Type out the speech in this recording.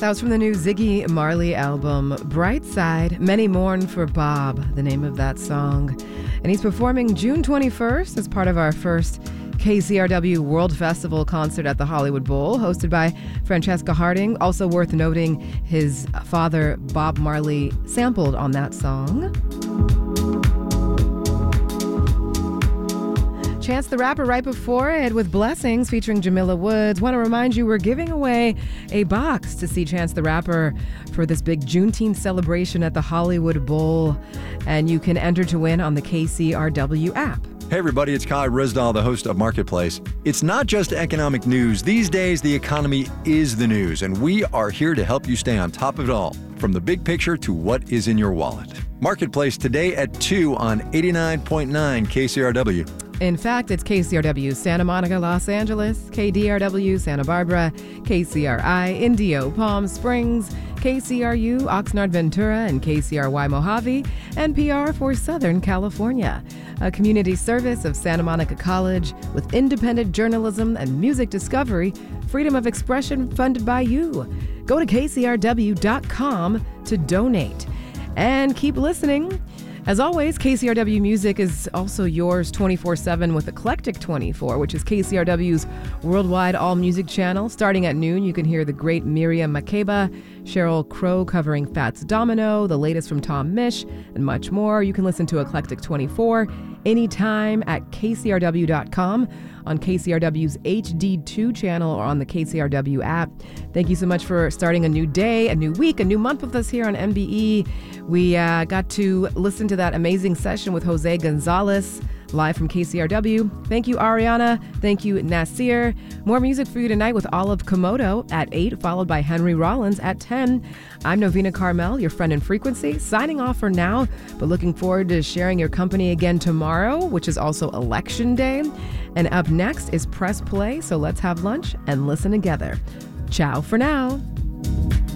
That was from the new Ziggy Marley album, Bright Side, Many Mourn for Bob, the name of that song. And he's performing June 21st as part of our first KCRW World Festival concert at the Hollywood Bowl, hosted by Francesca Harding. Also worth noting, his father, Bob Marley, sampled on that song. Chance the Rapper right before it with Blessings featuring Jamila Woods. Want to remind you we're giving away a box to see Chance the Rapper for this big Juneteenth celebration at the Hollywood Bowl. And you can enter to win on the KCRW app. Hey everybody, it's Kai Rizdal, the host of Marketplace. It's not just economic news. These days, the economy is the news, and we are here to help you stay on top of it all, from the big picture to what is in your wallet. Marketplace today at 2 on 89.9 KCRW. In fact, it's KCRW Santa Monica, Los Angeles, KDRW Santa Barbara, KCRI Indio, Palm Springs, KCRU Oxnard, Ventura, and KCRY Mojave, NPR for Southern California. A community service of Santa Monica College with independent journalism and music discovery, freedom of expression funded by you. Go to kcrw.com to donate. And keep listening. As always, KCRW Music is also yours 24/7 with Eclectic 24, which is KCRW's worldwide all-music channel. Starting at noon, you can hear the great Miriam Makeba, Sheryl Crow covering Fats Domino, the latest from Tom Misch, and much more. You can listen to Eclectic 24 anytime at kcrw.com, on KCRW's HD2 channel, or on the KCRW app. Thank you so much for starting a new day, a new week, a new month with us here on MBE. We got to listen to that amazing session with Jose Gonzalez, live from KCRW. Thank you, Ariana. Thank you, Nasir. More music for you tonight with Olive Komodo at 8, followed by Henry Rollins at 10. I'm Novena Carmel, your friend in frequency, signing off for now, but looking forward to sharing your company again tomorrow, which is also Election Day. And up next is Press Play, so let's have lunch and listen together. Ciao for now.